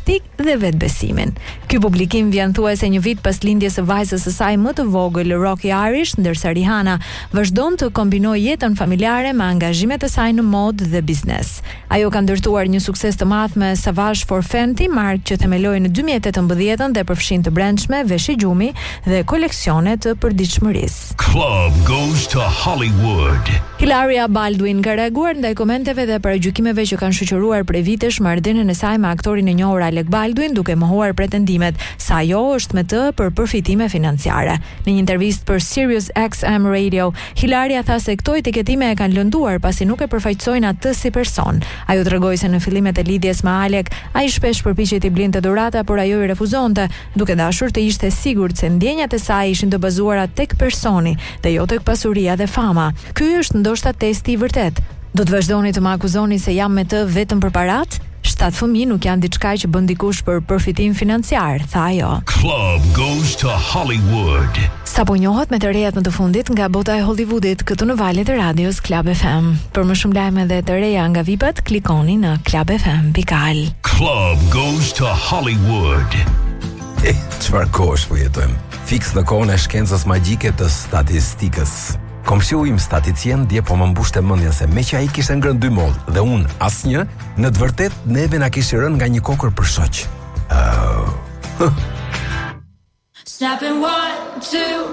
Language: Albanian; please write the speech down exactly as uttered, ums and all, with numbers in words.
elastik dhe vetbesimin. Ky publikim vjen thuajse një vit pas lindjes së vajzës së saj më të vogël, Rocky Irish, ndërsa Rihanna vazhdon të kombinojë jetën familjare me angazhimet e saj në modë dhe biznes. Ajo ka ndërtuar një sukses të madh me Savage for Fenty, markë që themeloi në dy mijë e tetëmbëdhjetë dhe përfshin të brendshme, veshje gjumi dhe koleksione të përditshmërisë. Club goes to Hollywood. Hilaria Baldwin ka reaguar ndaj komenteve dhe paragjykimeve që kanë shoqëruar prej vitesh marrëdhënien e saj me aktorin e njohur Alec Baldwin, duke mohuar pretendimet se ajo është me të për përfitime financiare. Në një intervistë për Sirius X M Radio, Hilaria tha se këto etiketime e kanë lënduar pasi nuk e përfaqësojnë atë si person. Ajo tregoi se në fillimet e lidhjes me Alec, ai shpesh përpiqej t'i blinte dhurata, por ajo i refuzonte, duke dashur të ishte sigurt se ndjenjat e saj ishin të bazuara tek personi dhe jo tek pasuria dhe fama. Ky është ndoshta testi i vërtet. Do të vazhdoni të më akuzoni se jam me të vetëm për parat? Shtatë fëmijë nuk janë diçka që bën dikush për përfitim financiar, tha ajo. Club goes to Hollywood. Sa po njohet me të rejat më të fundit nga bota e Hollywoodit, këtu në valët e radios Club F M. Për më shumë lajme dhe të reja nga V I P-at, klikoni në club f m dot al. Club goes to Hollywood. E, çfarë kohësh po jetojmë? Fiks në kohën e shkencës magjike të statistikës. Komshiu im staticien dje po më mbushte mendjen se me që ai kishte ngrënë dy mollë dhe unë asnjë, në të vërtetë neve na kishte rënë nga një kokër për shoq. Oh. Snapping one, two